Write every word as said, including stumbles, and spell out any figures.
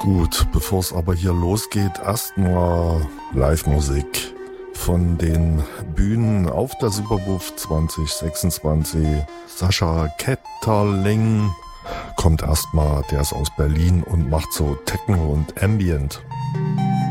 Gut, bevor es aber hier losgeht, erstmal Live-Musik von den Bühnen auf der Superbuff zwanzig sechsundzwanzig. Sascha Ketterling kommt erstmal, der ist aus Berlin und macht so Techno und Ambient.